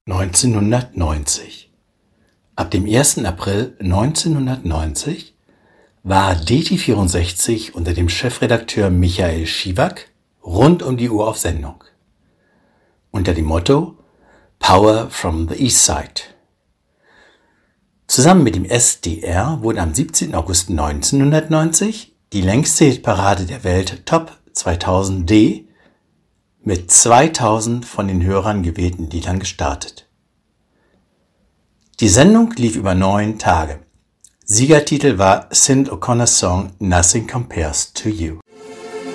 1990. Ab dem 1. April 1990 war DT64 unter dem Chefredakteur Michael Schiwack rund um die Uhr auf Sendung. Unter dem Motto Power from the East Side. Zusammen mit dem SDR wurde am 17. August 1990 die längste Hitparade der Welt Top 2000D mit 2000 von den Hörern gewählten Liedern gestartet. Die Sendung lief über 9 Tage. Siegertitel war Sinéad O'Connors Song Nothing Compares to You.